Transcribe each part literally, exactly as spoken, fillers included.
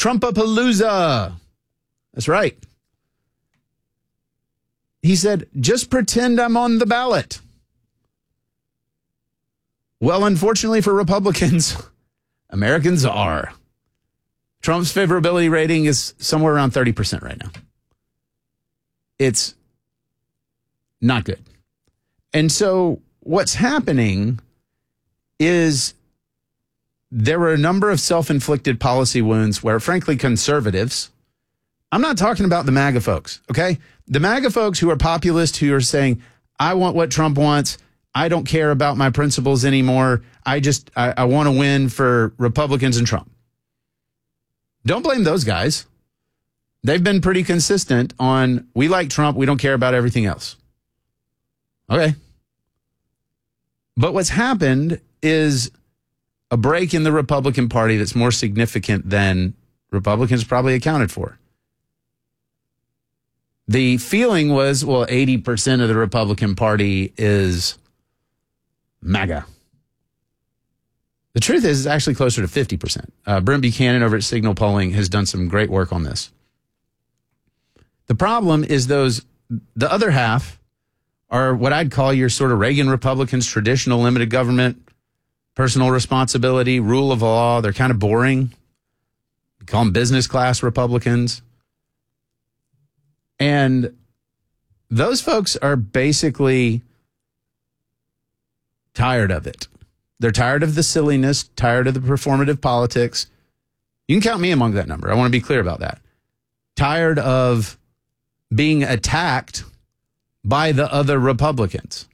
Trumpapalooza. That's right. He said, just pretend I'm on the ballot. Well, unfortunately for Republicans, Americans are. Trump's favorability rating is somewhere around thirty percent right now. It's not good. And so what's happening is there were a number of self-inflicted policy wounds where, frankly, conservatives, I'm not talking about the MAGA folks, okay? The MAGA folks who are populist, who are saying, I want what Trump wants. I don't care about my principles anymore. I just, I, I want to win for Republicans and Trump. Don't blame those guys. They've been pretty consistent on, we like Trump, we don't care about everything else. Okay. But what's happened is a break in the Republican Party that's more significant than Republicans probably accounted for. The feeling was, well, eighty percent of the Republican Party is MAGA. The truth is, it's actually closer to fifty percent. Uh, Brent Buchanan over at Signal Polling has done some great work on this. The problem is those, the other half are what I'd call your sort of Reagan Republicans, traditional limited government, personal responsibility, rule of law. They're kind of boring. We call them business class Republicans. And those folks are basically tired of it. They're tired of the silliness, tired of the performative politics. You can count me among that number. I want to be clear about that. Tired of being attacked by the other Republicans.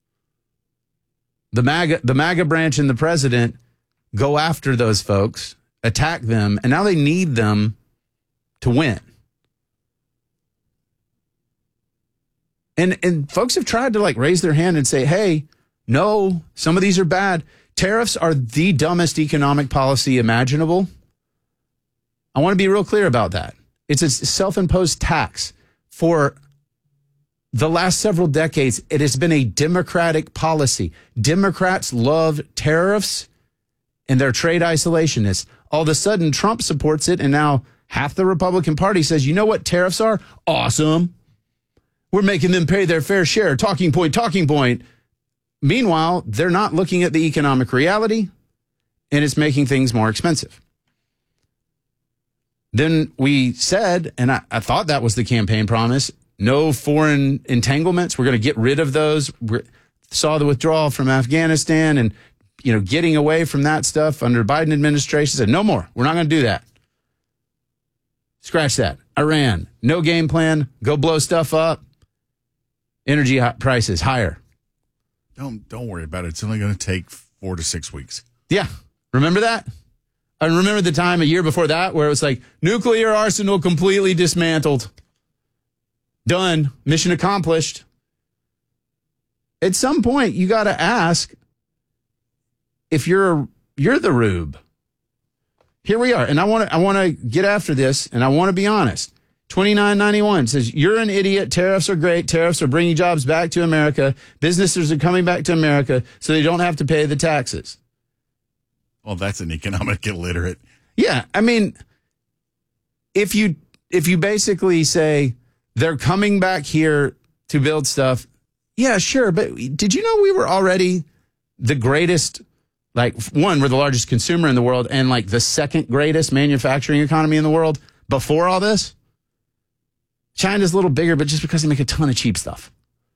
The MAGA, the MAGA branch and the president go after those folks, attack them, and now they need them to win. And and folks have tried to like raise their hand and say, hey, no, some of these are bad. Tariffs are the dumbest economic policy imaginable. I want to be real clear about that. It's a self-imposed tax. For the last several decades, it has been a Democratic policy. Democrats love tariffs and their trade isolationists. All of a sudden, Trump supports it, and now half the Republican Party says, you know what tariffs are? Awesome. We're making them pay their fair share. Talking point, talking point. Meanwhile, they're not looking at the economic reality, and it's making things more expensive. Then we said, and I, I thought that was the campaign promise, no foreign entanglements. We're going to get rid of those. We saw the withdrawal from Afghanistan and, you know, getting away from that stuff under Biden administration. Said, no more. We're not going to do that. Scratch that. Iran, no game plan. Go blow stuff up. Energy prices higher. Don't don't worry about it. It's only going to take four to six weeks. Yeah. Remember that? I remember the time a year before that where it was like nuclear arsenal completely dismantled. Done. Mission accomplished. At some point, you got to ask if you're you're the rube. Here we are, and I want to I want to get after this, and I want to be honest. twenty-nine ninety-one says, you're an idiot. Tariffs are great. Tariffs are bringing jobs back to America. Businesses are coming back to America so they don't have to pay the taxes. Well, that's an economic illiterate. Yeah. I mean, if you if you basically say they're coming back here to build stuff, yeah, sure. But did you know we were already the greatest, like, one, we're the largest consumer in the world and like the second greatest manufacturing economy in the world before all this? China's a little bigger, but just because they make a ton of cheap stuff.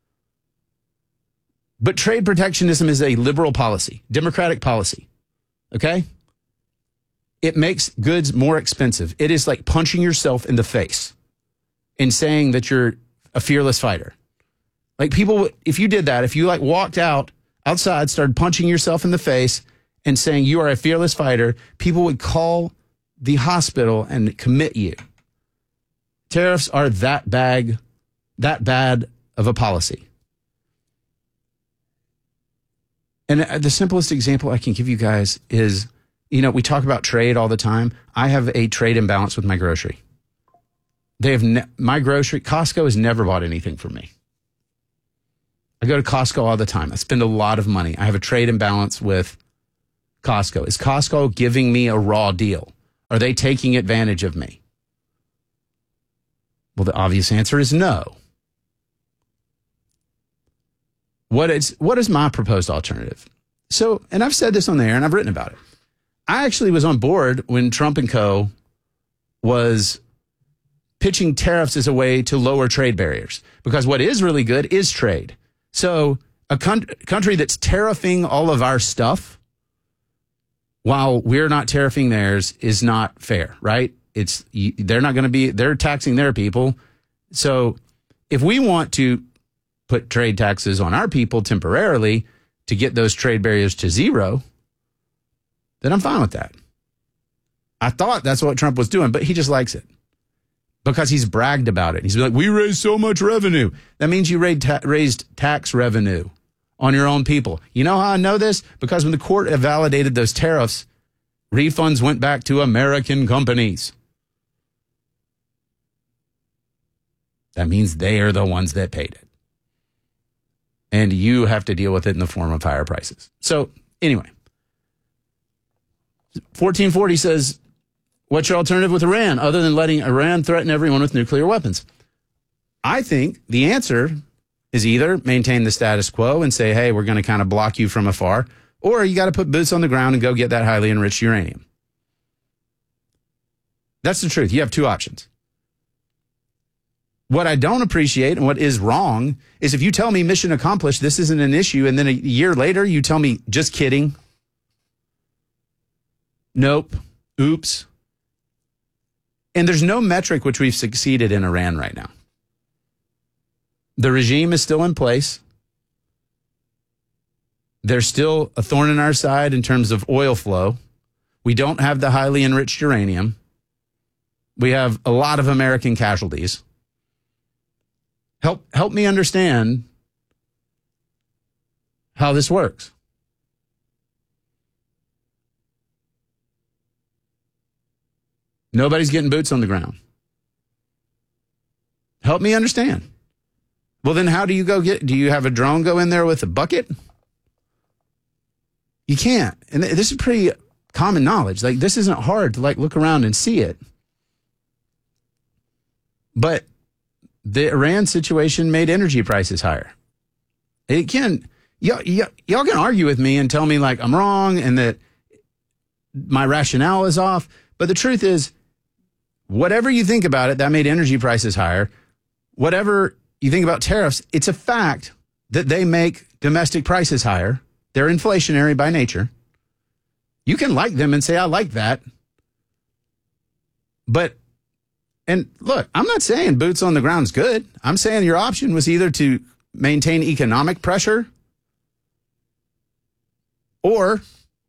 But trade protectionism is a liberal policy, democratic policy. Okay? It makes goods more expensive. It is like punching yourself in the face and saying that you're a fearless fighter. Like people, if you did that, if you like walked out outside, started punching yourself in the face and saying you are a fearless fighter, people would call the hospital and commit you. Tariffs are that bad, that bad of a policy. And the simplest example I can give you guys is, you know, we talk about trade all the time. I have a trade imbalance with my grocery. They have ne- my grocery, Costco has never bought anything from me. I go to Costco all the time. I spend a lot of money. I have a trade imbalance with Costco. Is Costco giving me a raw deal? Are they taking advantage of me? Well, the obvious answer is no. What is, what is my proposed alternative? So, and I've said this on the air and I've written about it. I actually was on board when Trump and co. was pitching tariffs as a way to lower trade barriers, because what is really good is trade. So a con- country that's tariffing all of our stuff while we're not tariffing theirs is not fair, right? It's they're not going to be, they're taxing their people. So if we want to put trade taxes on our people temporarily to get those trade barriers to zero, then I'm fine with that. I thought that's what Trump was doing, but he just likes it because he's bragged about it. He's like, we raised so much revenue. That means you raised, ta- raised tax revenue on your own people. You know how I know this? Because when the court validated those tariffs, refunds went back to American companies. That means they are the ones that paid it. And you have to deal with it in the form of higher prices. So anyway, fourteen forty says, what's your alternative with Iran other than letting Iran threaten everyone with nuclear weapons? I think the answer is either maintain the status quo and say, hey, we're going to kind of block you from afar, or you got to put boots on the ground and go get that highly enriched uranium. That's the truth. You have two options. What I don't appreciate and what is wrong is if you tell me mission accomplished, this isn't an issue, and then a year later you tell me, just kidding. Nope. Oops. And there's no metric which we've succeeded in Iran right now. The regime is still in place. There's still a thorn in our side in terms of oil flow. We don't have the highly enriched uranium. We have a lot of American casualties. Help, help me understand how this works. Nobody's getting boots on the ground. Help me understand. Well, then how do you go get, do you have a drone go in there with a bucket? You can't. And this is pretty common knowledge. Like, this isn't hard to like look around and see it. But the Iran situation made energy prices higher. It can, y'all, y'all can argue with me and tell me like I'm wrong and that my rationale is off. But the truth is, whatever you think about it, that made energy prices higher. Whatever you think about tariffs, it's a fact that they make domestic prices higher. They're inflationary by nature. You can like them and say, I like that. But, and look, I'm not saying boots on the ground is good. I'm saying your option was either to maintain economic pressure or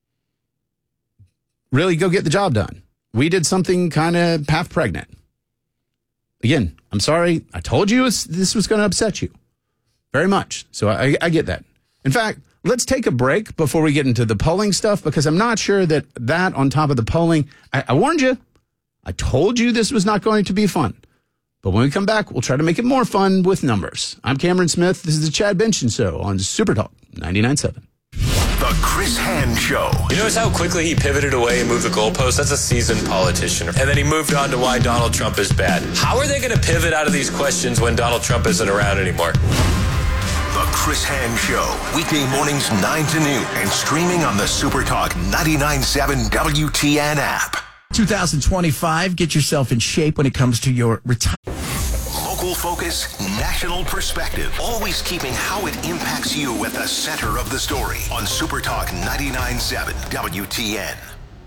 really go get the job done. We did something kind of half pregnant. Again, I'm sorry. I told you this was going to upset you very much. So I, I get that. In fact, let's take a break before we get into the polling stuff, because I'm not sure that that on top of the polling, I, I warned you. I told you this was not going to be fun. But when we come back, we'll try to make it more fun with numbers. I'm Cameron Smith. This is the Chad Benson Show on Super Talk ninety-nine point seven. The Chris Hand Show. You notice how quickly he pivoted away and moved the goalpost? That's a seasoned politician. And then he moved on to why Donald Trump is bad. How are they going to pivot out of these questions when Donald Trump isn't around anymore? The Chris Hand Show. Weekday mornings nine to noon and streaming on the Super Talk ninety-nine point seven W T N app. two thousand twenty-five, get yourself in shape when it comes to your retirement. Local focus, national perspective. Always keeping how it impacts you at the center of the story on Super Talk ninety-nine point seven W T N.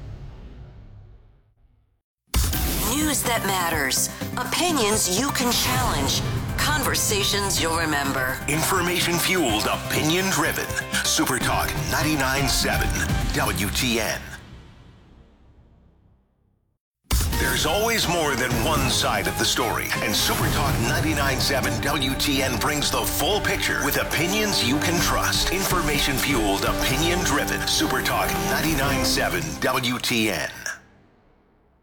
News that matters. Opinions you can challenge. Conversations you'll remember. Information fueled, opinion driven. Super Talk ninety-nine point seven W T N. There's always more than one side of the story, and Super Talk ninety-nine point seven W T N brings the full picture with opinions you can trust. Information fueled, opinion driven. Super Talk ninety-nine point seven W T N.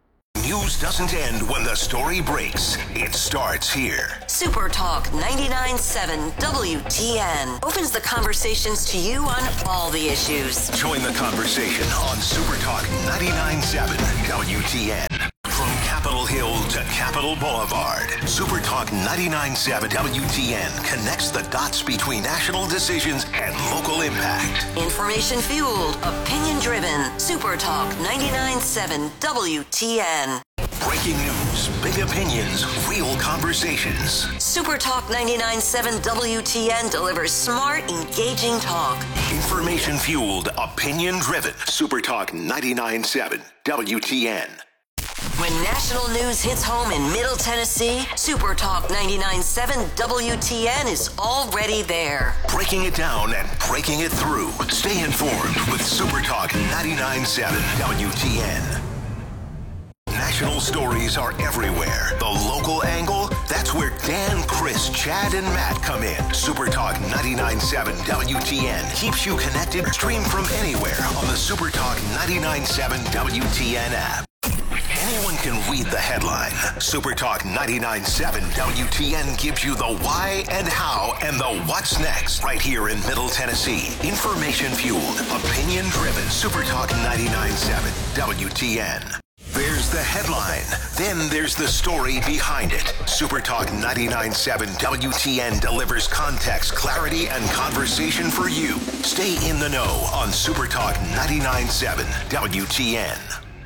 News doesn't end when the story breaks. It starts here. Super Talk ninety-nine point seven W T N opens the conversations to you on all the issues. Join the conversation on Super Talk ninety-nine point seven W T N. From Capitol Hill to Capitol Boulevard, Super Talk ninety-nine point seven W T N connects the dots between national decisions and local impact. Information fueled, opinion driven. Super Talk ninety-nine point seven W T N. Breaking news, big opinions, real conversations. Super Talk ninety-nine point seven W T N delivers smart, engaging talk. Information fueled, opinion driven. Super Talk ninety-nine point seven W T N. When national news hits home in Middle Tennessee, Super Talk ninety-nine point seven W T N is already there. Breaking it down and breaking it through. Stay informed with Super Talk ninety-nine point seven W T N. National stories are everywhere. The local angle, that's where Dan, Chris, Chad, and Matt come in. Super Talk ninety-nine point seven W T N keeps you connected. Stream from anywhere on the Super Talk ninety-nine point seven W T N app. Anyone can read the headline. Super Talk ninety-nine point seven W T N gives you the why and how and the what's next right here in Middle Tennessee. Information fueled, opinion driven. Super Talk ninety-nine point seven W T N. There's the headline. Then there's the story behind it. Super Talk ninety-nine point seven W T N delivers context, clarity, and conversation for you. Stay in the know on Super Talk ninety-nine point seven W T N.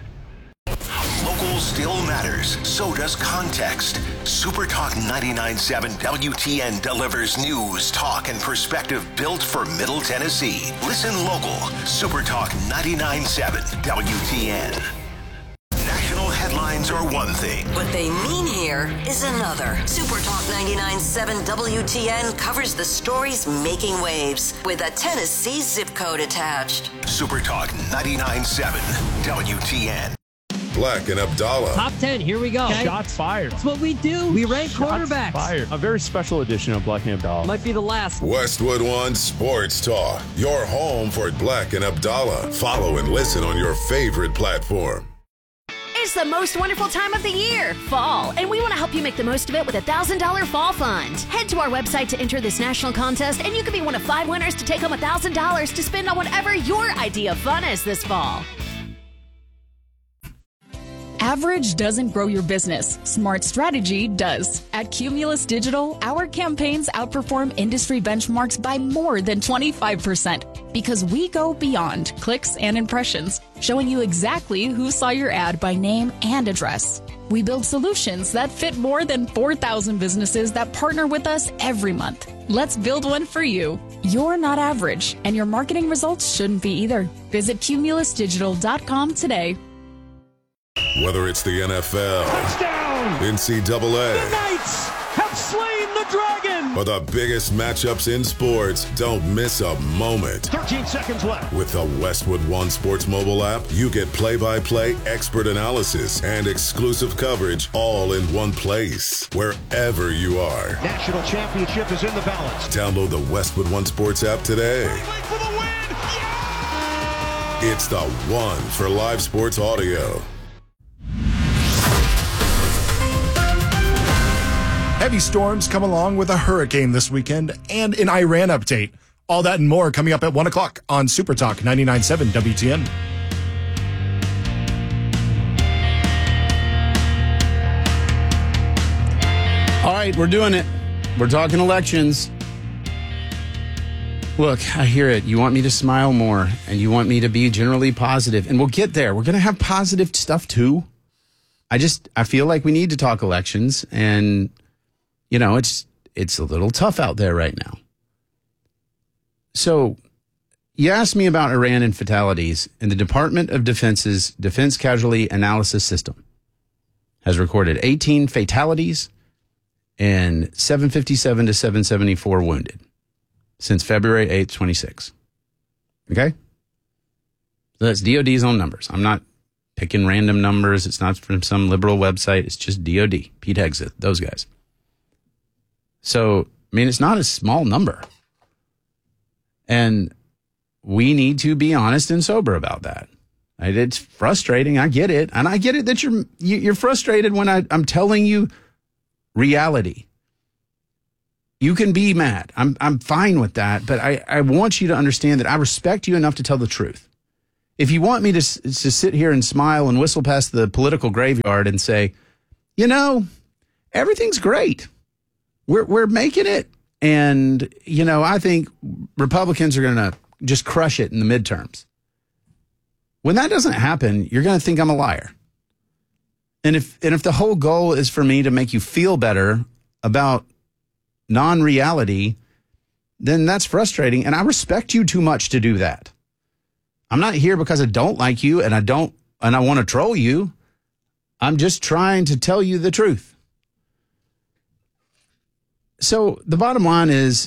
Local still matters. So does context. Super Talk ninety-nine point seven W T N delivers news, talk, and perspective built for Middle Tennessee. Listen local. Super Talk ninety-nine point seven W T N. National headlines are one thing. What they mean here is another. Super Talk ninety-nine point seven W T N covers the stories making waves with a Tennessee zip code attached. Super Talk ninety-nine point seven W T N. Black and Abdallah. Top ten, here we go. Okay. Shots fired. That's what we do. We rank Shots quarterbacks. Fired. A very special edition of Black and Abdallah. Might be the last. Westwood One Sports Talk. Your home for Black and Abdallah. Follow and listen on your favorite platform. It's the most wonderful time of the year, fall, and we want to help you make the most of it with a one thousand dollars Fall Fund. Head to our website to enter this national contest, and you could be one of five winners to take home one thousand dollars to spend on whatever your idea of fun is this fall. Average doesn't grow your business. Smart strategy does. At Cumulus Digital, our campaigns outperform industry benchmarks by more than twenty-five percent because we go beyond clicks and impressions, showing you exactly who saw your ad by name and address. We build solutions that fit more than four thousand businesses that partner with us every month. Let's build one for you. You're not average, and your marketing results shouldn't be either. Visit cumulus digital dot com today. Whether it's the N F L, touchdown, N C double A, the Knights have slain the dragon, or the biggest matchups in sports, don't miss a moment. thirteen seconds left. With the Westwood One Sports mobile app, you get play-by-play expert analysis and exclusive coverage all in one place, wherever you are. National championship is in the balance. Download the Westwood One Sports app today. For the win. Yeah! It's the one for live sports audio. Heavy storms come along with a hurricane this weekend and an Iran update. All that and more coming up at one o'clock on Super Talk ninety-nine point seven W T N. All right, we're doing it. We're talking elections. Look, I hear it. You want me to smile more, and you want me to be generally positive, and we'll get there. We're going to have positive stuff, too. I just, I feel like we need to talk elections, and you know, it's it's a little tough out there right now. So you asked me about Iran and fatalities, and the Department of Defense's Defense Casualty Analysis System has recorded eighteen fatalities and seven fifty-seven to seven seventy-four wounded since February eighth, twenty-six. Okay? So that's D O D's own numbers. I'm not picking random numbers. It's not from some liberal website. It's just D O D, Pete Hegseth, those guys. So, I mean, it's not a small number. And we need to be honest and sober about that. It's frustrating. I get it. And I get it that you're you're frustrated when I, I'm telling you reality. You can be mad. I'm I'm fine with that. But I, I want you to understand that I respect you enough to tell the truth. If you want me to, to sit here and smile and whistle past the political graveyard and say, you know, everything's great. We're we're making it. And, you know, I think Republicans are going to just crush it in the midterms. When that doesn't happen, you're going to think I'm a liar. And if and if the whole goal is for me to make you feel better about non-reality, then that's frustrating. And I respect you too much to do that. I'm not here because I don't like you and I don't and I want to troll you. I'm just trying to tell you the truth. So the bottom line is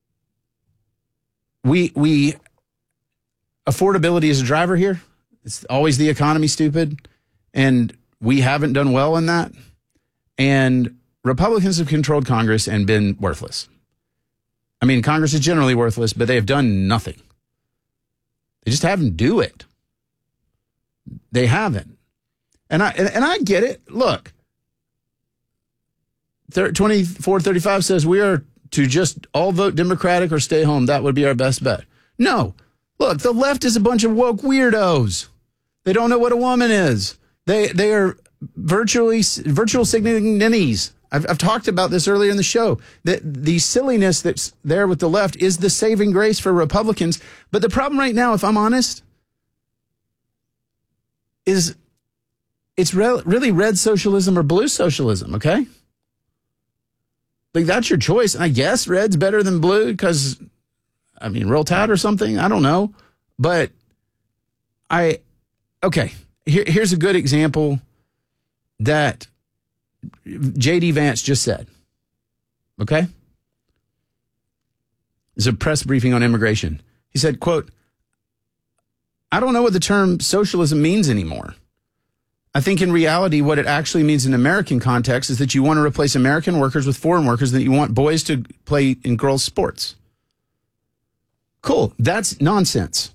we we affordability as a driver here. It's always the economy, stupid. And we haven't done well in that. And Republicans have controlled Congress and been worthless. I mean, Congress is generally worthless, but they have done nothing. They just haven't do it. They haven't. And I and, and I get it. Look, twenty-four thirty-five says we are to just all vote Democratic or stay home. That would be our best bet. No. Look, the left is a bunch of woke weirdos. They don't know what a woman is. They they are virtually virtual signaling ninnies. I've, I've talked about this earlier in the show. That the silliness that's there with the left is the saving grace for Republicans. But the problem right now, if I'm honest, is it's re- really red socialism or blue socialism, okay? Like, that's your choice. And I guess red's better than blue because, I mean, roll tide or something. I don't know. But I, okay, here, here's a good example that J D Vance just said. Okay? It's a press briefing on immigration. He said, quote, I don't know what the term socialism means anymore. I think in reality, what it actually means in American context is that you want to replace American workers with foreign workers, that you want boys to play in girls' sports. Cool. That's nonsense.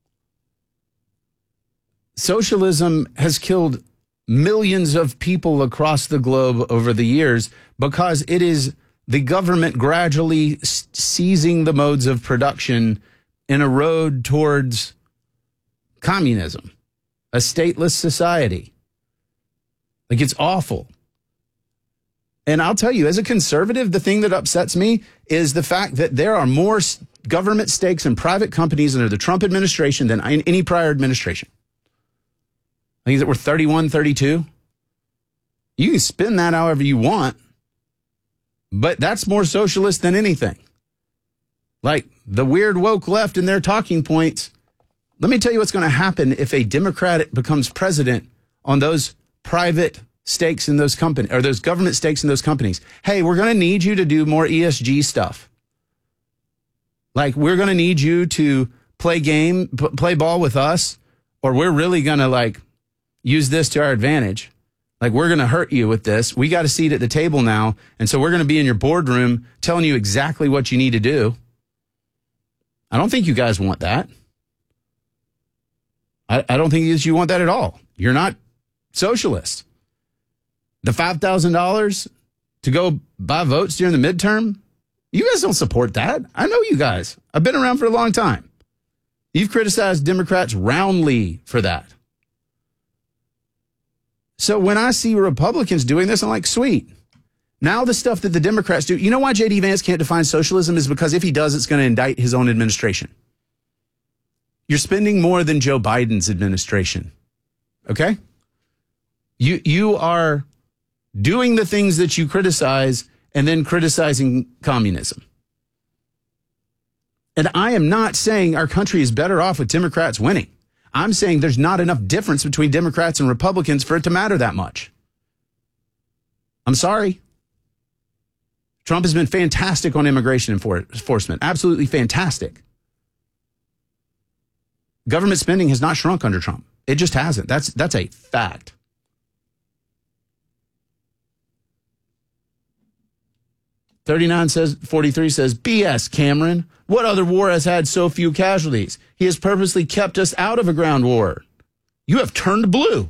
Socialism has killed millions of people across the globe over the years because it is the government gradually seizing the modes of production in a road towards communism, a stateless society. Like, it's awful. And I'll tell you, as a conservative, the thing that upsets me is the fact that there are more government stakes in private companies under the Trump administration than any prior administration. I think that we're thirty-one, thirty-two. You can spin that however you want, but that's more socialist than anything. Like the weird woke left and their talking points. Let me tell you what's going to happen if a Democrat becomes president on those private stakes in those companies, or those government stakes in those companies. Hey, we're going to need you to do more E S G stuff. Like, we're going to need you to play game, p- play ball with us, or we're really going to like use this to our advantage. Like, we're going to hurt you with this. We got a seat at the table now. And so we're going to be in your boardroom telling you exactly what you need to do. I don't think you guys want that. I, I don't think you want that at all. You're not socialist. The five thousand dollars to go buy votes during the midterm, you guys don't support that. I know you guys. I've been around for a long time. You've criticized Democrats roundly for that. So when I see Republicans doing this, I'm like, sweet. Now the stuff that the Democrats do, you know why J D Vance can't define socialism is because if he does, it's going to indict his own administration. You're spending more than Joe Biden's administration. Okay? You you are doing the things that you criticize and then criticizing communism. And I am not saying our country is better off with Democrats winning. I'm saying there's not enough difference between Democrats and Republicans for it to matter that much. I'm sorry. Trump has been fantastic on immigration enforcement. Absolutely fantastic. Government spending has not shrunk under Trump. It just hasn't. That's that's a fact. thirty-nine says, forty-three says, B S, Cameron. What other war has had so few casualties? He has purposely kept us out of a ground war. You have turned blue.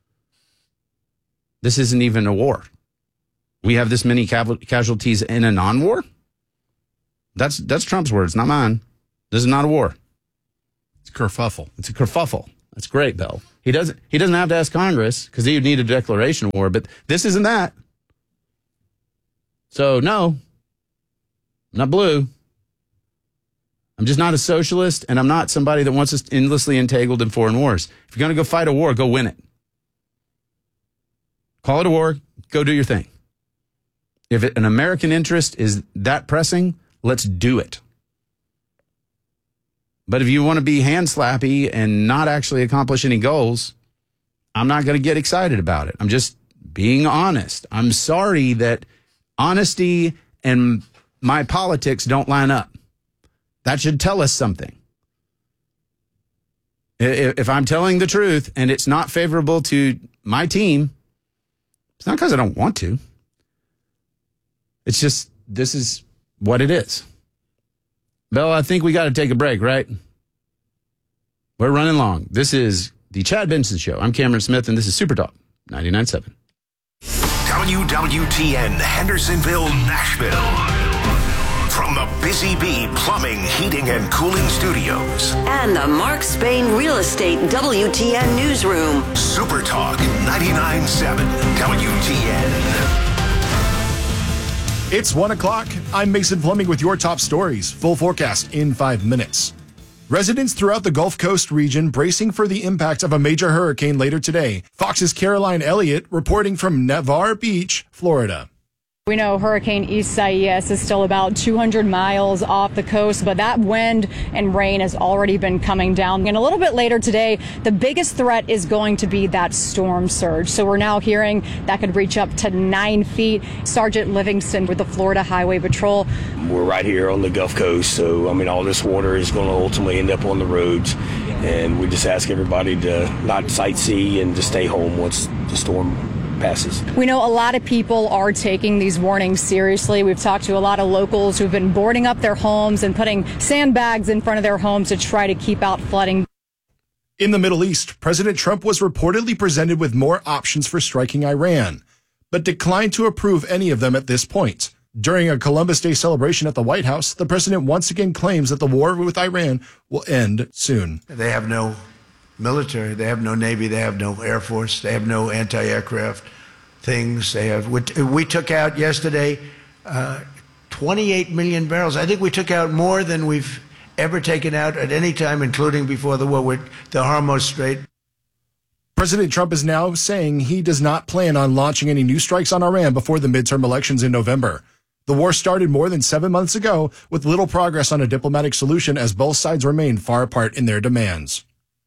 This isn't even a war. We have this many casualties in a non-war? That's that's Trump's words, not mine. This is not a war. It's a kerfuffle. It's a kerfuffle. That's great, Bill. He doesn't he doesn't have to ask Congress because he would need a declaration of war, but this isn't that. So, no, I'm not blue. I'm just not a socialist, and I'm not somebody that wants us endlessly entangled in foreign wars. If you're going to go fight a war, go win it. Call it a war. Go do your thing. If it, an American interest is that pressing, let's do it. But if you want to be hand slappy and not actually accomplish any goals, I'm not going to get excited about it. I'm just being honest. I'm sorry that honesty and my politics don't line up. That should tell us something. If I'm telling the truth and it's not favorable to my team, it's not because I don't want to. It's just, this is what it is. Bill, I think we got to take a break, right? We're running long. This is the Chad Benson Show. I'm Cameron Smith, and this is Super Talk ninety-nine point seven. W W T N Hendersonville, Nashville. From the Busy Bee Plumbing, Heating, and Cooling Studios. And the Mark Spain Real Estate W T N Newsroom. Super Talk ninety-nine point seven W T N. It's one o'clock. I'm Mason Fleming with your top stories. Full forecast in five minutes. Residents throughout the Gulf Coast region bracing for the impact of a major hurricane later today. Fox's Caroline Elliott reporting from Navarre Beach, Florida. We know Hurricane Isaias is still about two hundred miles off the coast, but that wind and rain has already been coming down. And a little bit later today, the biggest threat is going to be that storm surge. So we're now hearing that could reach up to nine feet. Sergeant Livingston with the Florida Highway Patrol. We're right here on the Gulf Coast, so I mean, all this water is going to ultimately end up on the roads. And we just ask everybody to not sightsee and to stay home once the storm passes. We know a lot of people are taking these warnings seriously. We've talked to a lot of locals who've been boarding up their homes and putting sandbags in front of their homes to try to keep out flooding. In the Middle East, President Trump was reportedly presented with more options for striking Iran, but declined to approve any of them at this point. During a Columbus Day celebration at the White House, the president once again claims that the war with Iran will end soon. They have no military, they have no Navy, they have no Air Force, they have no anti-aircraft things. They have. We, we took out yesterday uh, twenty-eight million barrels. I think we took out more than we've ever taken out at any time, including before the war with the Hormuz Strait. President Trump is now saying he does not plan on launching any new strikes on Iran before the midterm elections in November. The war started more than seven months ago with little progress on a diplomatic solution as both sides remain far apart in their demands.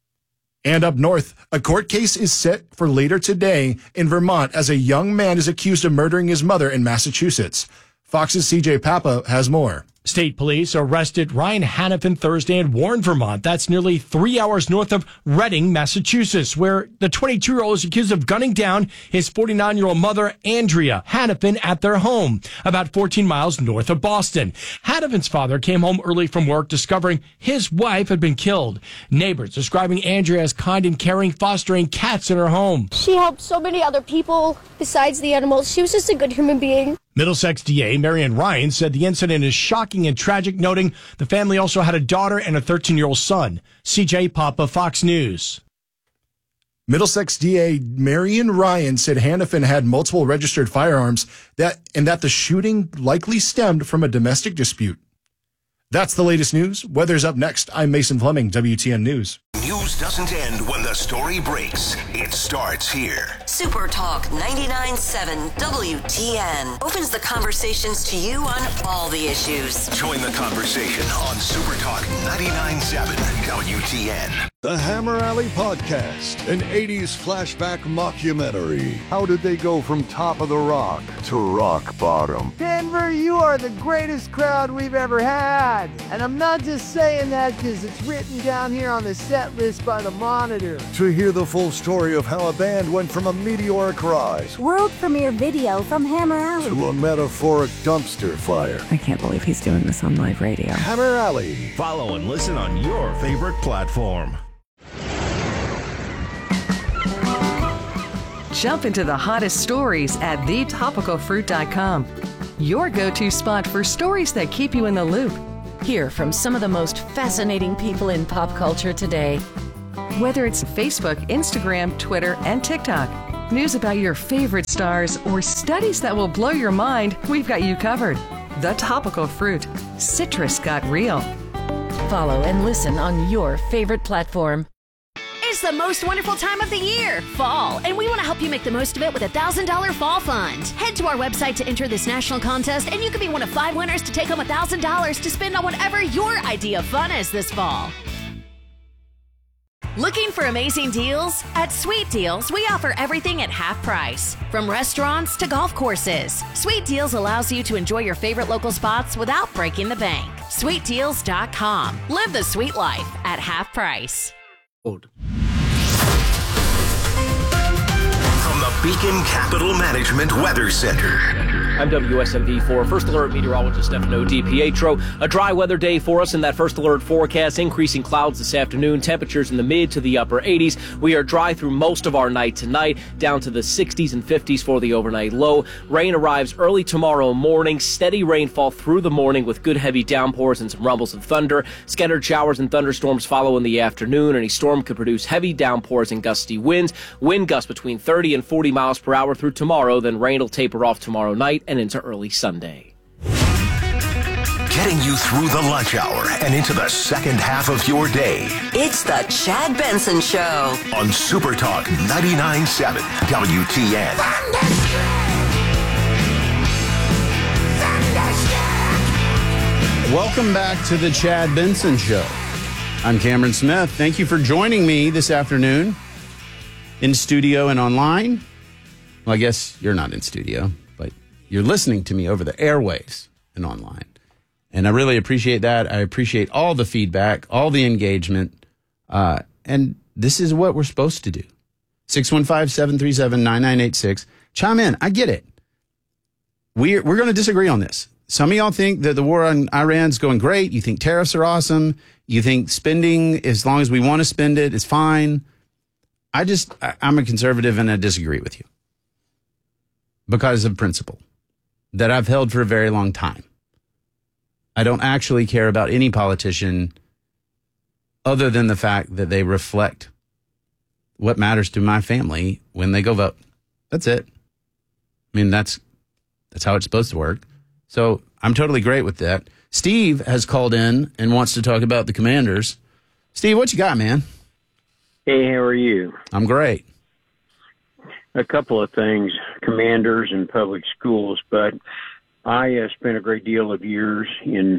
And up north, a court case is set for later today in Vermont as a young man is accused of murdering his mother in Massachusetts. Fox's C J Papa has more. State police arrested Ryan Hannafin Thursday in Warren, Vermont. That's nearly three hours north of Reading, Massachusetts, where the twenty-two-year-old is accused of gunning down his forty-nine-year-old mother, Andrea Hannafin, at their home, about fourteen miles north of Boston. Hannafin's father came home early from work, discovering his wife had been killed. Neighbors describing Andrea as kind and caring, fostering cats in her home. She helped so many other people besides the animals. She was just a good human being. Middlesex D A Marian Ryan said the incident is shocking and tragic, noting the family also had a daughter and a thirteen-year-old son. C J Papa, Fox News. Middlesex D A Marian Ryan said Hannafin had multiple registered firearms that and that the shooting likely stemmed from a domestic dispute. That's the latest news. Weather's up next. I'm Mason Fleming, W T N News. News doesn't end when the story breaks. It starts here. Super Talk ninety-nine point seven W T N opens the conversations to you on all the issues. Join the conversation on Super Talk ninety-nine point seven W T N. The Hammer Alley Podcast, an eighties flashback mockumentary. How did they go from top of the rock to rock bottom? Denver, you are the greatest crowd we've ever had. And I'm not just saying that because it's written down here on the set list by the Monitor. To hear the full story of how a band went from a meteoric rise, world premiere video from Hammer Alley, to a metaphoric dumpster fire. I can't believe he's doing this on live radio. Hammer Alley. Follow and listen on your favorite platform. Jump into the hottest stories at the topical fruit dot com. Your go-to spot for stories that keep you in the loop. Hear from some of the most fascinating people in pop culture today. Whether it's Facebook, Instagram, Twitter, and TikTok, news about your favorite stars, or studies that will blow your mind, we've got you covered. The Topical Fruit. Citrus got real. Follow and listen on your favorite platform. It's the most wonderful time of the year, fall, and we want to help you make the most of it with a one thousand dollars fall fund. Head to our website to enter this national contest, and you could be one of five winners to take home one thousand dollars to spend on whatever your idea of fun is this fall. Looking for amazing deals? At Sweet Deals, we offer everything at half price. From restaurants to golf courses, Sweet Deals allows you to enjoy your favorite local spots without breaking the bank. sweet deals dot com. Live the sweet life at half price. From the Beacon Capital Management Weather Center. I'm W S M V four First Alert meteorologist Stefano DiPietro. A dry weather day for us in that First Alert forecast. Increasing clouds this afternoon. Temperatures in the mid to the upper eighties. We are dry through most of our night tonight, down to the sixties and fifties for the overnight low. Rain arrives early tomorrow morning. Steady rainfall through the morning with good heavy downpours and some rumbles of thunder. Scattered showers and thunderstorms follow in the afternoon. Any storm could produce heavy downpours and gusty winds. Wind gusts between thirty and forty miles per hour through tomorrow. Then rain will taper off tomorrow night and into early Sunday. Getting you through the lunch hour and into the second half of your day. It's the Chad Benson Show on Super Talk ninety-nine point seven W T N. Welcome back to the Chad Benson Show. I'm Cameron Smith. Thank you for joining me this afternoon in studio and online. Well, I guess you're not in studio, but you're listening to me over the airwaves and online. And I really appreciate that. I appreciate all the feedback, all the engagement. Uh, and this is what we're supposed to do. six one five, seven three seven, nine nine eight six. Chime in. I get it. We're, we're going to disagree on this. Some of y'all think that the war on Iran is going great. You think tariffs are awesome. You think spending, as long as we want to spend it, is fine. I just, I, I'm a conservative and I disagree with you. Because of principle that I've held for a very long time. I don't actually care about any politician other than the fact that they reflect what matters to my family when they go vote. That's it. I mean, that's that's how it's supposed to work. So I'm totally great with that. Steve has called in and wants to talk about the Commanders. Steve, what you got, man? Hey, how are you? I'm great. A couple of things, Commanders and public schools, but I uh, spent a great deal of years in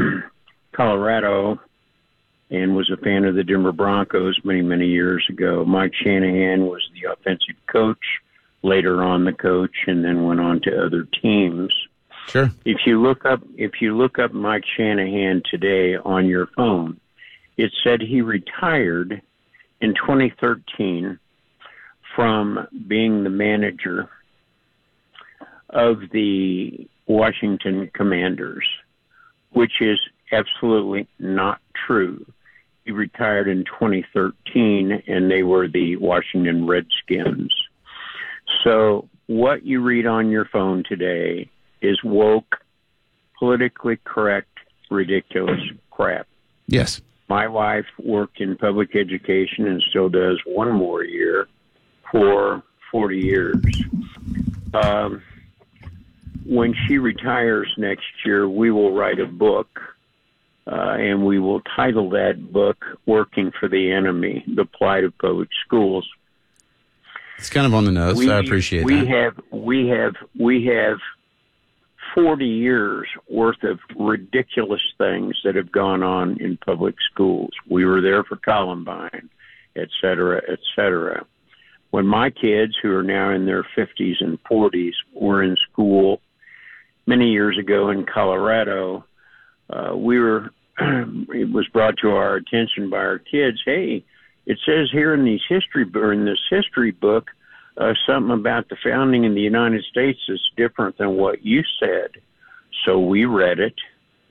Colorado and was a fan of the Denver Broncos many, many years ago. Mike Shanahan was the offensive coach, later on the coach, and then went on to other teams. Sure. If you look up, if you look up Mike Shanahan today on your phone, it said he retired in twenty thirteen from being the manager of the Washington Commanders, which is absolutely not true. He retired in twenty thirteen, and they were the Washington Redskins. So what you read on your phone today is woke, politically correct, ridiculous crap. Yes. My wife worked in public education and still does one more year for forty years. Um, when she retires next year, we will write a book, uh, and we will title that book Working for the Enemy, The Plight of Public Schools. It's kind of on the nose, we, so I appreciate we that. Have, we have we have forty years worth of ridiculous things that have gone on in public schools. We were there for Columbine, et cetera, et cetera. When my kids, who are now in their fifties and forties, were in school many years ago in Colorado, uh, we were, it was brought to our attention by our kids, hey, it says here in these history, or in this history book, uh, something about the founding in the United States is different than what you said. So we read it,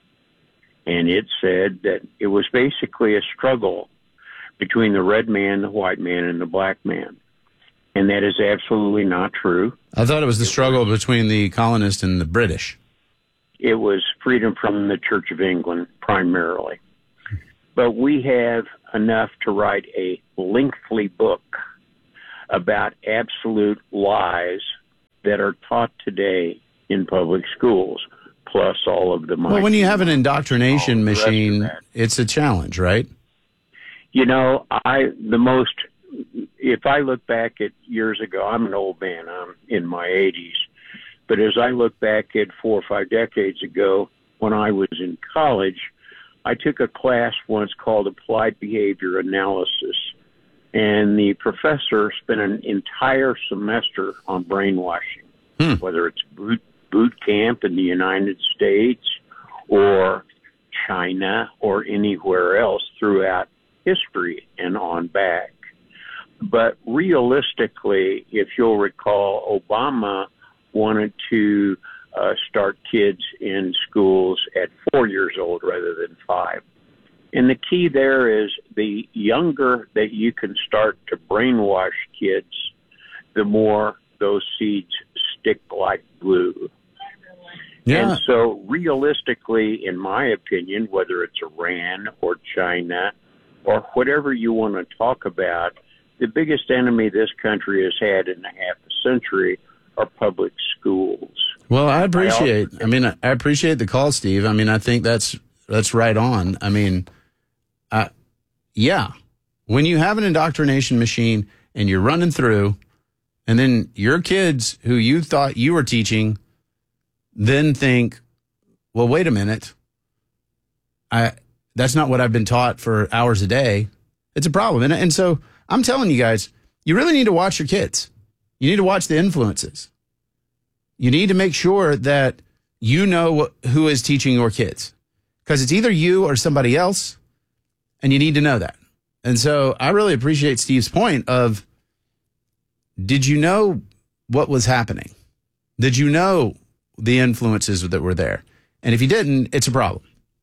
and it said that it was basically a struggle between the red man, the white man, and the black man. and that is absolutely not true. I thought it was the struggle between the colonists and the British. It was freedom from the Church of England primarily. But we have enough to write a lengthy book about absolute lies that are taught today in public schools, plus all of the money. Well, when you have an indoctrination machine, it's a challenge, right? You know, I the most, if I look back at years ago, I'm an old man, I'm in my eighties, but as I look back at four or five decades ago, when I was in college, I took a class once called Applied Behavior Analysis, and the professor spent an entire semester on brainwashing, hmm. whether it's boot, boot camp in the United States or China or anywhere else throughout history and on back. But realistically, if you'll recall, Obama wanted to uh, start kids in schools at four years old rather than five. And the key there is the younger that you can start to brainwash kids, the more those seeds stick like glue. Yeah. And so realistically, in my opinion, whether it's Iran or China or whatever you want to talk about, the biggest enemy this country has had in a half a century are public schools. Well, I appreciate, I, I mean, I appreciate the call, Steve. I mean, I think that's, that's right on. I mean, uh, yeah, when you have an indoctrination machine and you're running through, and then your kids who you thought you were teaching then think, well, wait a minute, I that's not what I've been taught for hours a day. It's a problem. And, and so I'm telling you guys, you really need to watch your kids. You need to watch the influences. You need to make sure that you know who is teaching your kids, because it's either you or somebody else, and you need to know that. And so I really appreciate Steve's point of, did you know what was happening? Did you know the influences that were there? And if you didn't, it's a problem.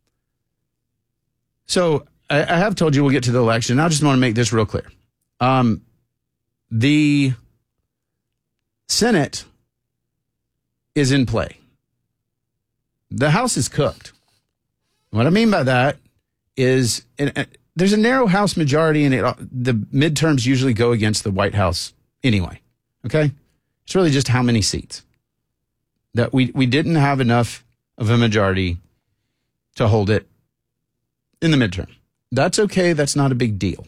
So I, I have told you we'll get to the election. I just want to make this real clear. Um, the Senate is in play. The House is cooked. What I mean by that is in, uh, there's a narrow House majority, and it, uh, the midterms usually go against the White House anyway. Okay? It's really just how many seats. That we, we didn't have enough of a majority to hold it in the midterm. That's okay. That's not a big deal.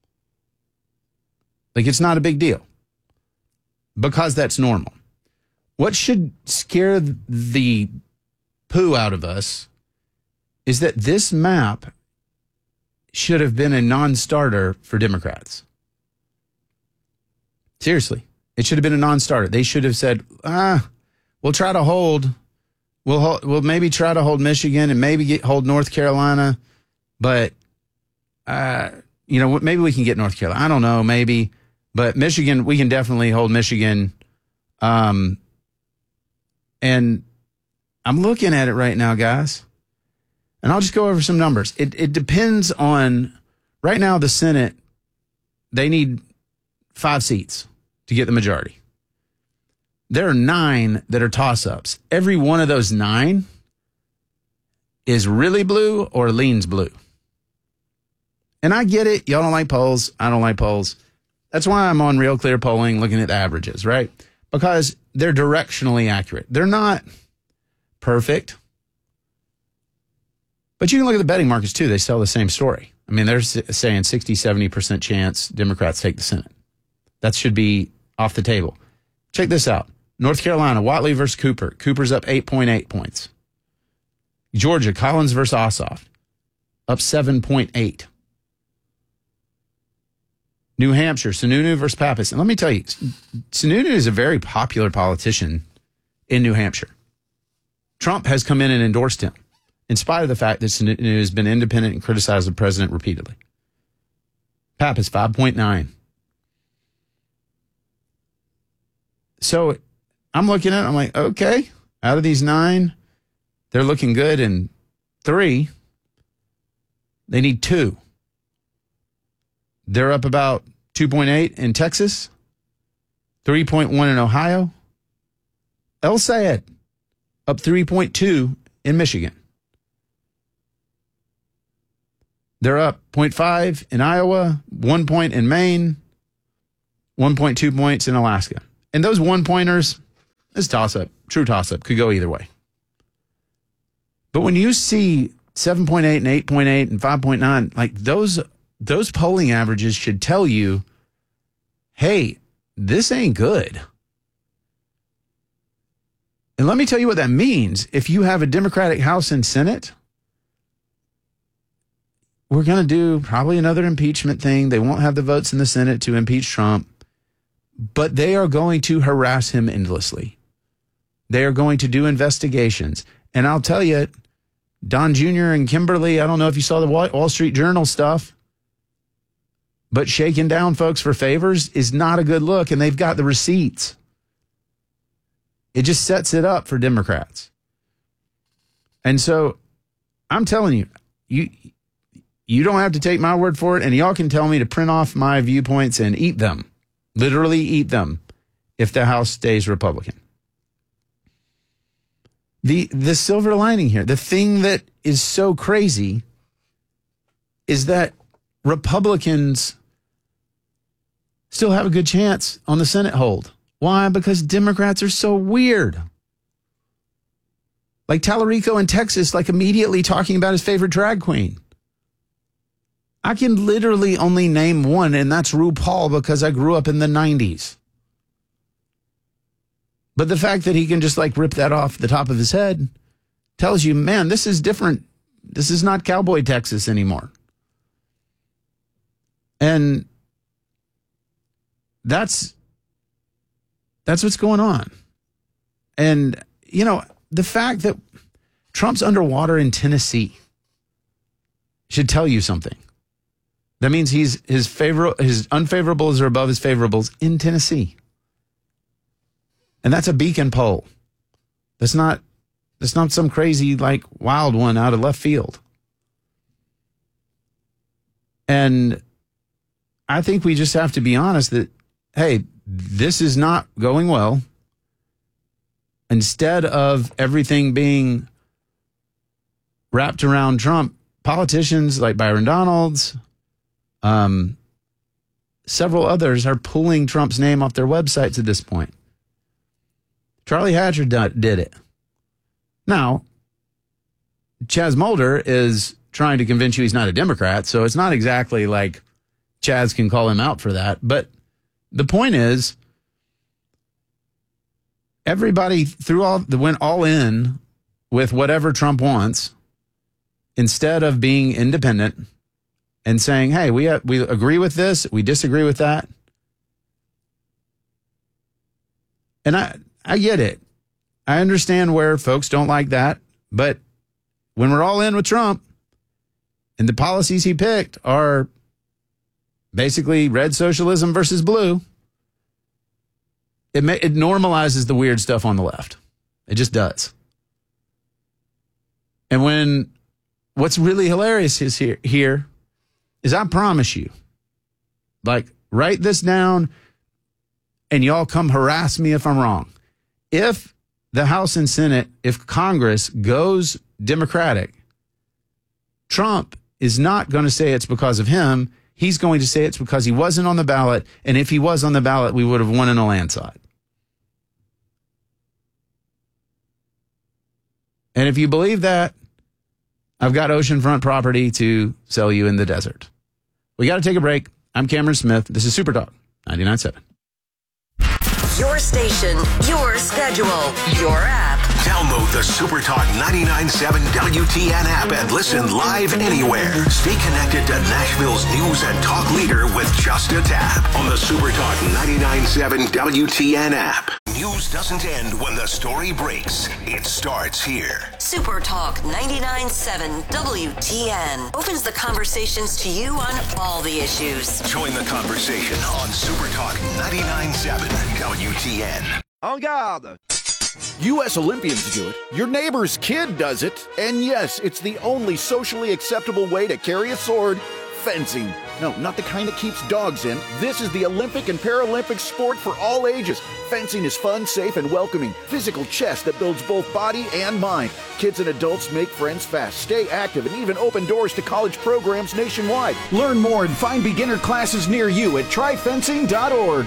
Like, it's not a big deal because that's normal. What should scare the poo out of us is that this map should have been a non-starter for Democrats. Seriously, it should have been a non-starter. They should have said, ah, we'll try to hold, we'll hold, we'll maybe try to hold Michigan and maybe get, hold North Carolina, but, uh, you know, maybe we can get North Carolina. I don't know, maybe, but Michigan, we can definitely hold Michigan. Um, and I'm looking at it right now, guys, and I'll just go over some numbers. It it depends on, right now, the Senate, they need five seats to get the majority. There are nine that are toss-ups. Every one of those nine is really blue or leans blue. And I get it. Y'all don't like polls. I don't like polls. That's why I'm on Real Clear Polling looking at the averages, right? Because they're directionally accurate. They're not perfect. But you can look at the betting markets, too. They tell the same story. I mean, they're saying sixty, seventy percent chance Democrats take the Senate. That should be off the table. Check this out. North Carolina, Whatley versus Cooper. Cooper's up eight point eight points. Georgia, Collins versus Ossoff, up seven point eight. New Hampshire, Sununu versus Pappas. And let me tell you, Sununu is a very popular politician in New Hampshire. Trump has come in and endorsed him, in spite of the fact that Sununu has been independent and criticized the president repeatedly. Pappas, five point nine. So I'm looking at it, I'm like, okay, out of these nine, they're looking good, and three, they need two. They're up about two point eight in Texas. three point one in Ohio. El Sayed, up three point two in Michigan. They're up zero point five in Iowa, one point in Maine, one point two points in Alaska. And those one-pointers, this toss-up, true toss-up, could go either way. But when you see seven point eight and eight point eight and five point nine, like those, those polling averages should tell you, hey, this ain't good. And let me tell you what that means. If you have a Democratic House and Senate, we're going to do probably another impeachment thing. They won't have the votes in the Senate to impeach Trump, but they are going to harass him endlessly. They are going to do investigations. And I'll tell you, Don Junior and Kimberly, I don't know if you saw the Wall Street Journal stuff, but shaking down folks for favors is not a good look, and they've got the receipts. It just sets it up for Democrats. And so I'm telling you, you you don't have to take my word for it, and y'all can tell me to print off my viewpoints and eat them, literally eat them, if the House stays Republican. The, the silver lining here, the thing that is so crazy is that Republicans still have a good chance on the Senate hold. Why? Because Democrats are so weird. Like Tallarico in Texas, like immediately talking about his favorite drag queen. I can literally only name one, and that's RuPaul, because I grew up in the nineties. But the fact that he can just like rip that off the top of his head tells you, man, this is different. This is not cowboy Texas anymore. And that's that's what's going on. And, you know, the fact that Trump's underwater in Tennessee should tell you something. That means he's his favor his unfavorables are above his favorables in Tennessee. And that's a beacon poll. That's not that's not some crazy like wild one out of left field. And I think we just have to be honest that, hey, this is not going well. Instead of everything being wrapped around Trump, politicians like Byron Donalds, um, several others are pulling Trump's name off their websites at this point. Charlie Hatcher did it. Now, Chaz Mulder is trying to convince you he's not a Democrat, so it's not exactly like Chaz can call him out for that. But the point is, everybody threw all went all in with whatever Trump wants instead of being independent and saying, hey, we have, we agree with this, we disagree with that. And I, I get it. I understand where folks don't like that. But when we're all in with Trump and the policies he picked are basically red socialism versus blue, it, it normalizes the weird stuff on the left. It just does. And when what's really hilarious is here, here is I promise you, like, write this down and y'all come harass me if I'm wrong. If the House and Senate, if Congress goes Democratic, Trump is not going to say it's because of him. He's going to say it's because he wasn't on the ballot. And if he was on the ballot, we would have won in a landslide. And if you believe that, I've got oceanfront property to sell you in the desert. We got to take a break. I'm Cameron Smith. This is Super Talk ninety-nine point seven. Your station, your schedule, your app. Download the Super Talk ninety-nine point seven W T N app and listen live anywhere. Stay connected to Nashville's news and talk leader with just a tap on the Super Talk ninety-nine point seven W T N app. News doesn't end when the story breaks. It starts here. Super Talk ninety-nine point seven W T N opens the conversations to you on all the issues. Join the conversation on Super Talk ninety-nine point seven W T N. En garde! U S Olympians do it, your neighbor's kid does it, and yes, it's the only socially acceptable way to carry a sword Fencing. No, not the kind that keeps dogs in. This is the Olympic and Paralympic sport for all ages. Fencing is fun, safe, and welcoming. Physical chess that builds both body and mind. Kids and adults make friends fast, stay active, and even open doors to college programs nationwide. Learn more and find beginner classes near you at try fencing dot org.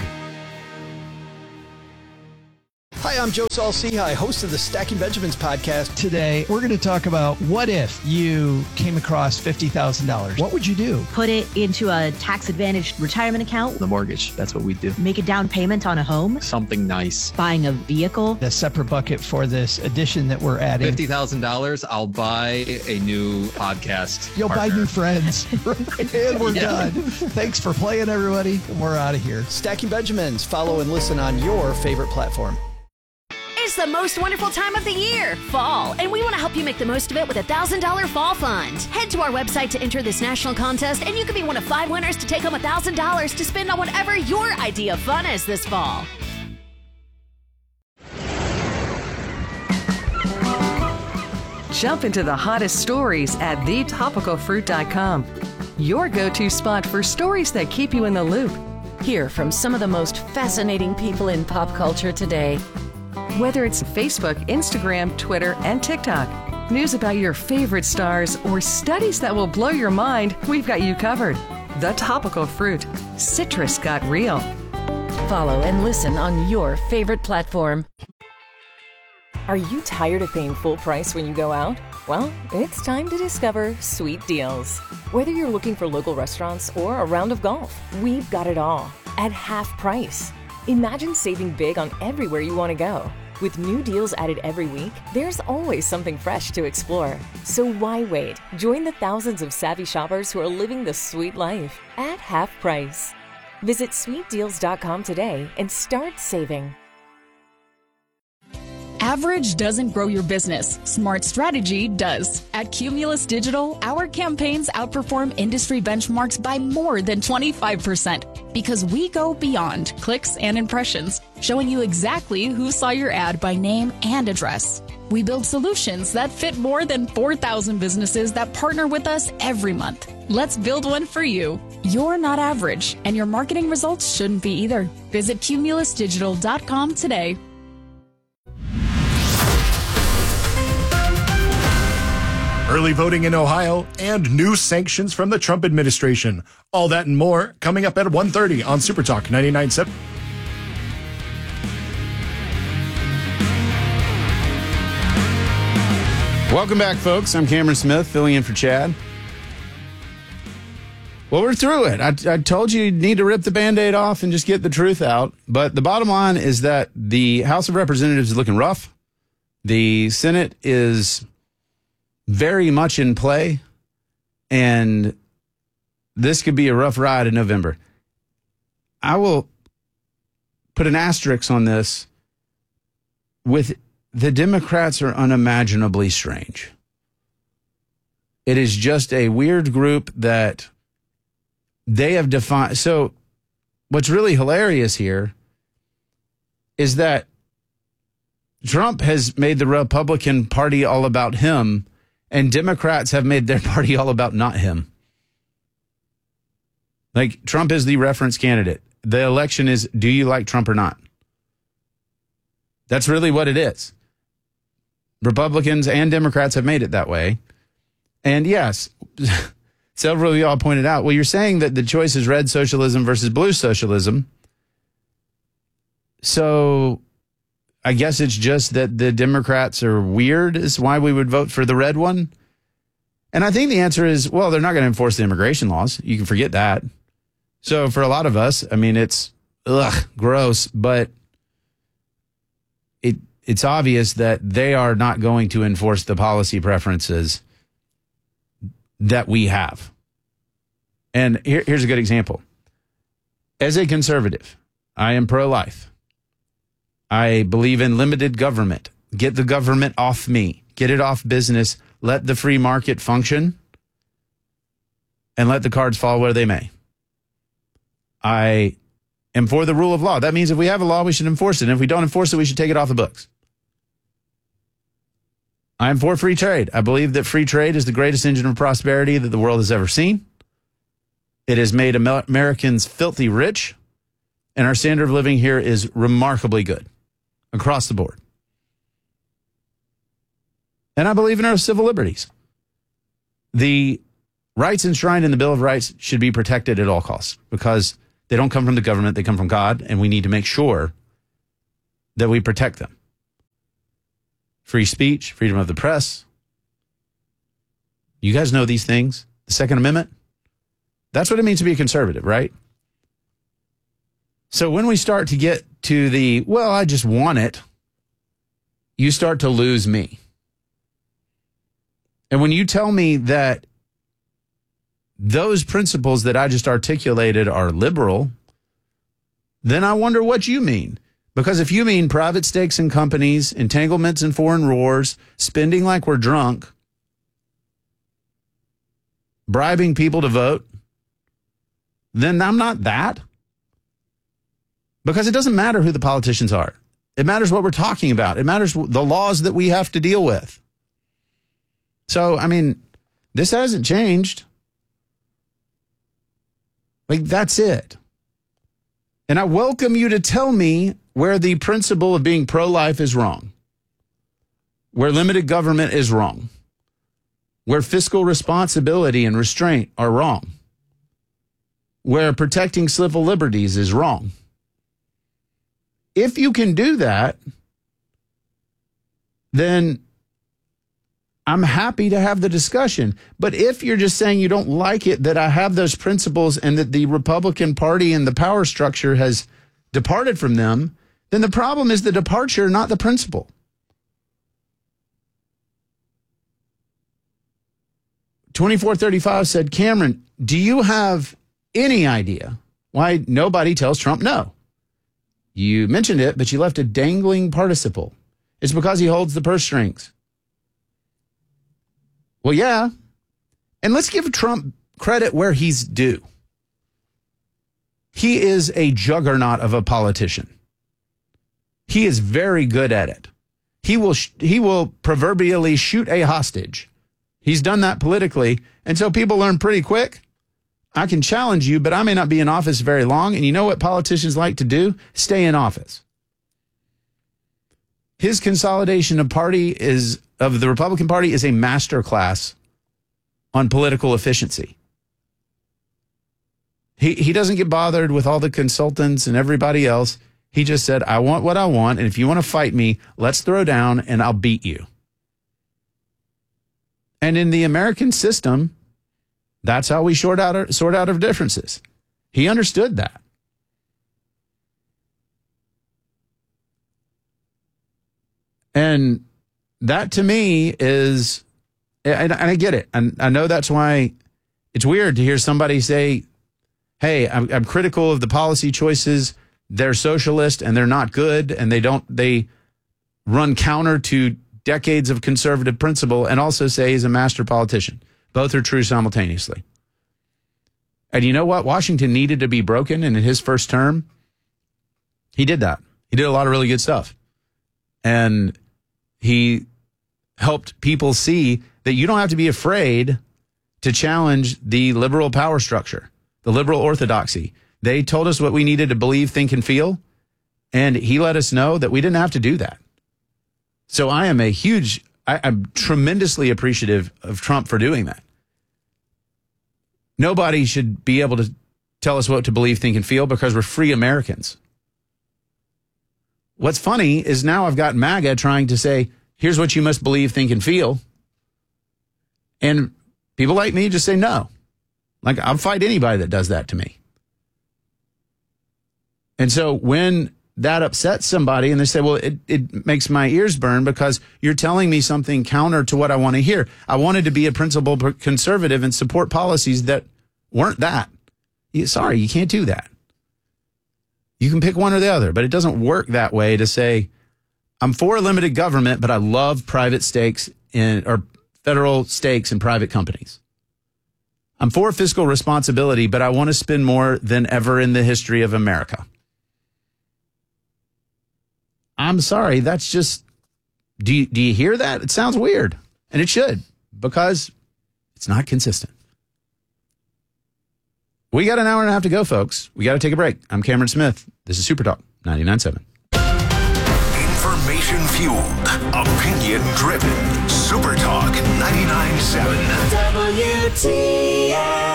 Hi, I'm Joe Saul-Sehy, host of the Stacking Benjamins podcast. Today, we're going to talk about what if you came across fifty thousand dollars. What would you do? Put it into a tax-advantaged retirement account. The mortgage, that's what we do. Make a down payment on a home. Something nice. Buying a vehicle. A separate bucket for this addition that we're adding. fifty thousand dollars, I'll buy a new podcast You'll partner. buy new friends. And we're Yeah. done. Thanks for playing, everybody. We're out of here. Stacking Benjamins. Follow and listen on your favorite platform. It's the most wonderful time of the year, fall, and we want to help you make the most of it with a one thousand dollars fall fund. Head to our website to enter this national contest, and you could be one of five winners to take home one thousand dollars to spend on whatever your idea of fun is this fall. Jump into the hottest stories at the topical fruit dot com. Your go-to spot for stories that keep you in the loop. Hear from some of the most fascinating people in pop culture today. Whether it's Facebook, Instagram, Twitter, and TikTok, news about your favorite stars, or studies that will blow your mind, we've got you covered. The Topical Fruit. Citrus got real. Follow and listen on your favorite platform. Are you tired of paying full price when you go out? Well, it's time to discover Sweet Deals. Whether you're looking for local restaurants or a round of golf, we've got it all at half price. Imagine saving big on everywhere you want to go. With new deals added every week, there's always something fresh to explore. So why wait? Join the thousands of savvy shoppers who are living the sweet life at half price. Visit sweet deals dot com today and start saving. Average doesn't grow your business. Smart strategy does. At Cumulus Digital, our campaigns outperform industry benchmarks by more than twenty-five percent because we go beyond clicks and impressions, showing you exactly who saw your ad by name and address. We build solutions that fit more than four thousand businesses that partner with us every month. Let's build one for you. You're not average, and your marketing results shouldn't be either. Visit cumulus digital dot com today. Early voting in Ohio, and new sanctions from the Trump administration. All that and more coming up at one thirty on Super Talk ninety-nine point seven. Welcome back, folks. I'm Cameron Smith, filling in for Chad. Well, we're through it. I, I told you you need to rip the Band-Aid off and just get the truth out. But the bottom line is that the House of Representatives is looking rough. The Senate is very much in play, and this could be a rough ride in November. I will put an asterisk on this with the Democrats are unimaginably strange. It is just a weird group that they have defined. So what's really hilarious here is that Trump has made the Republican Party all about him, and Democrats have made their party all about not him. Like, Trump is the reference candidate. The election is, do you like Trump or not? That's really what it is. Republicans and Democrats have made it that way. And yes, several of y'all pointed out, well, you're saying that the choice is red socialism versus blue socialism. So I guess it's just that the Democrats are weird is why we would vote for the red one. And I think the answer is, well, they're not going to enforce the immigration laws. You can forget that. So for a lot of us, I mean, it's ugh, gross, but it it's obvious that they are not going to enforce the policy preferences that we have. And here, here's a good example. As a conservative, I am pro-life. I believe in limited government. Get the government off me. Get it off business. Let the free market function. And let the cards fall where they may. I am for the rule of law. That means if we have a law, we should enforce it. And if we don't enforce it, we should take it off the books. I am for free trade. I believe that free trade is the greatest engine of prosperity that the world has ever seen. It has made Amer- Americans filthy rich, and our standard of living here is remarkably good across the board. And I believe in our civil liberties. The rights enshrined in the Bill of Rights should be protected at all costs because they don't come from the government, they come from God, and we need to make sure that we protect them. Free speech, freedom of the press. You guys know these things. The Second Amendment. That's what it means to be a conservative, right? So when we start to get to the, well, I just want it, you start to lose me. And when you tell me that those principles that I just articulated are liberal, then I wonder what you mean. Because if you mean private stakes in companies, entanglements in foreign wars, spending like we're drunk, bribing people to vote, then I'm not that. Because it doesn't matter who the politicians are. It matters what we're talking about. It matters the laws that we have to deal with. So, I mean, this hasn't changed. Like, that's it. And I welcome you to tell me where the principle of being pro-life is wrong, where limited government is wrong, where fiscal responsibility and restraint are wrong, where protecting civil liberties is wrong. If you can do that, then I'm happy to have the discussion. But if you're just saying you don't like it, that I have those principles and that the Republican Party and the power structure has departed from them, then the problem is the departure, not the principle. twenty-four thirty-five said, Cameron, do you have any idea why nobody tells Trump no? You mentioned it, but you left a dangling participle. It's because he holds the purse strings. Well, yeah. And let's give Trump credit where he's due. He is a juggernaut of a politician. He is very good at it. He will sh- he will proverbially shoot a hostage. He's done that politically. And so people learn pretty quick. I can challenge you, but I may not be in office very long. And you know what politicians like to do? Stay in office. His consolidation of party is of the Republican Party is a masterclass on political efficiency. He he doesn't get bothered with all the consultants and everybody else. He just said, I want what I want, and if you want to fight me, let's throw down and I'll beat you. And in the American system, that's how we sort out our, sort out our differences. He understood that. And that to me is, and, and I get it. And I know that's why it's weird to hear somebody say, hey, I'm, I'm critical of the policy choices. They're socialist and they're not good. And they don't, they run counter to decades of conservative principle, and also say he's a master politician. Both are true simultaneously. And you know what? Washington needed to be broken. And in his first term, he did that. He did a lot of really good stuff. And he helped people see that you don't have to be afraid to challenge the liberal power structure, the liberal orthodoxy. They told us what we needed to believe, think, and feel. And he let us know that we didn't have to do that. So I am a huge, I, I'm tremendously appreciative of Trump for doing that. Nobody should be able to tell us what to believe, think, and feel because we're free Americans. What's funny is now I've got MAGA trying to say, here's what you must believe, think, and feel. And people like me just say no. Like, I'll fight anybody that does that to me. And so when that upsets somebody and they say, well, it, it makes my ears burn because you're telling me something counter to what I want to hear. I wanted to be a principled conservative and support policies that weren't that. Sorry, you can't do that. You can pick one or the other, but it doesn't work that way to say, I'm for limited government, but I love private stakes in, or federal stakes in private companies. I'm for fiscal responsibility, but I want to spend more than ever in the history of America. I'm sorry, that's just, do you, do you hear that? It sounds weird, and it should, because it's not consistent. We got an hour and a half to go, folks. We got to take a break. I'm Cameron Smith. This is Super Talk ninety-nine point seven. Information fueled, opinion driven. Super Talk ninety-nine point seven. W T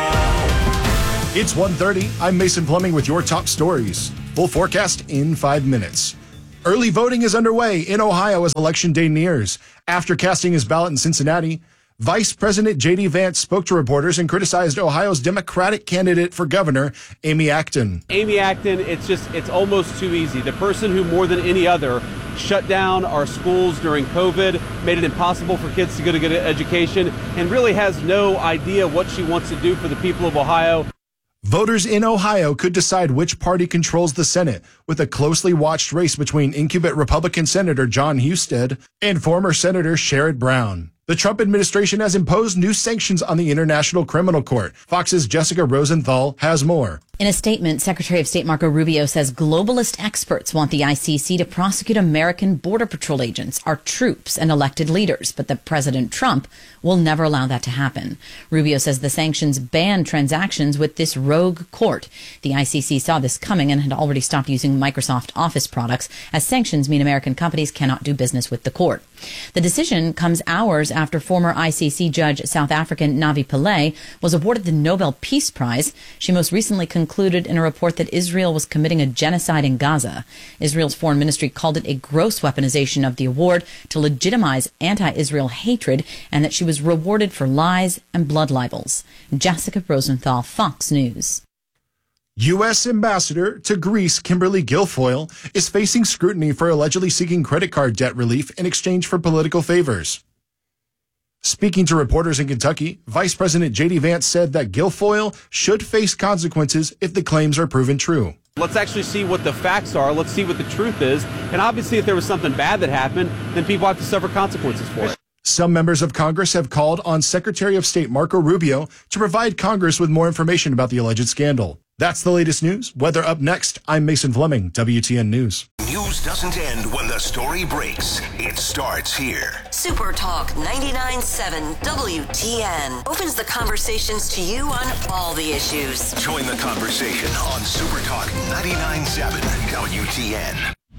N. It's one thirty. I'm Mason Plumbing with your top stories. Full forecast in five minutes. Early voting is underway in Ohio as Election Day nears. After casting his ballot in Cincinnati, Vice President J D. Vance spoke to reporters and criticized Ohio's Democratic candidate for governor, Amy Acton. Amy Acton, it's just, it's almost too easy. The person who more than any other shut down our schools during COVID, made it impossible for kids to go to good education, and really has no idea what she wants to do for the people of Ohio. Voters in Ohio could decide which party controls the Senate, with a closely watched race between incumbent Republican Senator John Husted and former Senator Sherrod Brown. The Trump administration has imposed new sanctions on the International Criminal Court. Fox's Jessica Rosenthal has more. In a statement, Secretary of State Marco Rubio says globalist experts want the I C C to prosecute American Border Patrol agents, our troops, and elected leaders, but that President Trump will never allow that to happen. Rubio says the sanctions ban transactions with this rogue court. The I C C saw this coming and had already stopped using Microsoft Office products, as sanctions mean American companies cannot do business with the court. The decision comes hours after former I C C judge South African Navi Pillay was awarded the Nobel Peace Prize. She most recently concluded in a report that Israel was committing a genocide in Gaza. Israel's foreign ministry called it a gross weaponization of the award to legitimize anti-Israel hatred, and that she was rewarded for lies and blood libels. Jessica Rosenthal, Fox News. U S Ambassador to Greece Kimberly Guilfoyle is facing scrutiny for allegedly seeking credit card debt relief in exchange for political favors. Speaking to reporters in Kentucky, Vice President J D. Vance said that Guilfoyle should face consequences if the claims are proven true. Let's actually see what the facts are. Let's see what the truth is. And obviously, if there was something bad that happened, then people have to suffer consequences for it. Some members of Congress have called on Secretary of State Marco Rubio to provide Congress with more information about the alleged scandal. That's the latest news. Weather up next. I'm Mason Fleming, W T N News. News doesn't end when the story breaks. It starts here. Super Talk ninety-nine point seven W T N opens the conversations to you on all the issues. Join the conversation on Super Talk ninety-nine point seven W T N.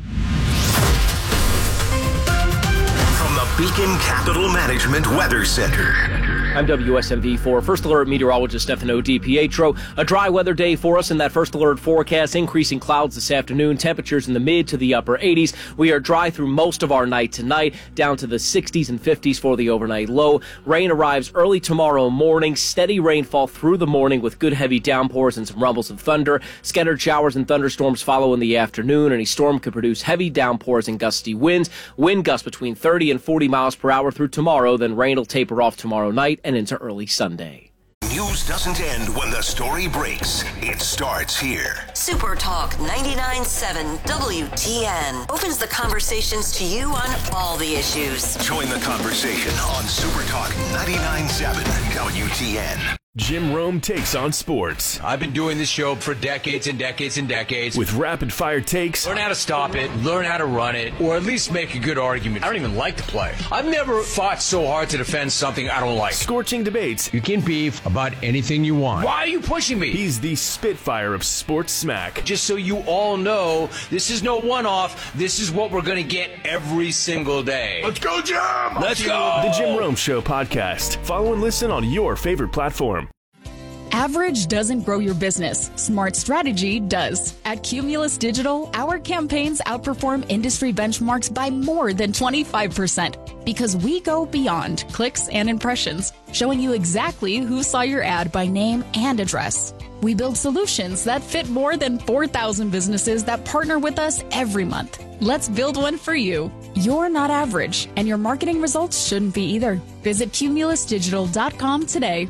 From the Beacon Capital Management Weather Center. I'm W S M V four First Alert meteorologist Stefano DiPietro. A dry weather day for us in that First Alert forecast. Increasing clouds this afternoon. Temperatures in the mid to the upper eighties. We are dry through most of our night tonight, down to the sixties and fifties for the overnight low. Rain arrives early tomorrow morning. Steady rainfall through the morning with good heavy downpours and some rumbles of thunder. Scattered showers and thunderstorms follow in the afternoon. Any storm could produce heavy downpours and gusty winds. Wind gusts between thirty and forty miles per hour through tomorrow. Then rain will taper off tomorrow night and into early Sunday. News doesn't end when the story breaks. It starts here. Super Talk ninety-nine point seven W T N opens the conversations to you on all the issues. Join the conversation on Super Talk ninety-nine point seven W T N. Jim Rome takes on sports. I've been doing this show for decades and decades and decades. With rapid fire takes. Learn how to stop it, learn how to run it, or at least make a good argument. I don't even like the play. I've never fought so hard to defend something I don't like. Scorching debates. You can beef about anything you want. Why are you pushing me? He's the Spitfire of sports smack. Just so you all know, this is no one-off. This is what we're going to get every single day. Let's go, Jim! Let's go! The Jim Rome Show podcast. Follow and listen on your favorite platform. Average doesn't grow your business. Smart strategy does. At Cumulus Digital, our campaigns outperform industry benchmarks by more than twenty-five percent because we go beyond clicks and impressions, showing you exactly who saw your ad by name and address. We build solutions that fit more than four thousand businesses that partner with us every month. Let's build one for you. You're not average, and your marketing results shouldn't be either. Visit cumulus digital dot com today.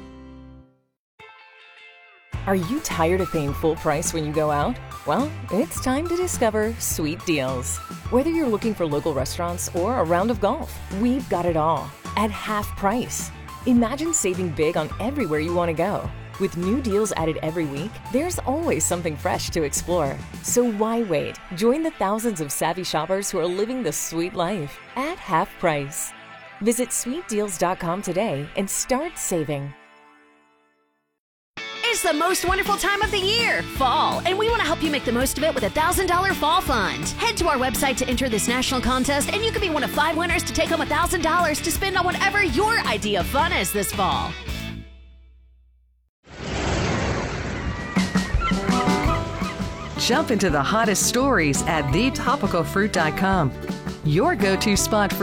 Are you tired of paying full price when you go out? Well, it's time to discover Sweet Deals. Whether you're looking for local restaurants or a round of golf, we've got it all at half price. Imagine saving big on everywhere you want to go. With new deals added every week, there's always something fresh to explore. So why wait? Join the thousands of savvy shoppers who are living the sweet life at half price. Visit sweet deals dot com today and start saving. Is It's the most wonderful time of the year, fall, and we want to help you make the most of it with a one thousand dollars fall fund. Head to our website to enter this national contest, and you could be one of five winners to take home one thousand dollars to spend on whatever your idea of fun is this fall. Jump into the hottest stories at the topical fruit dot com, your go-to spot for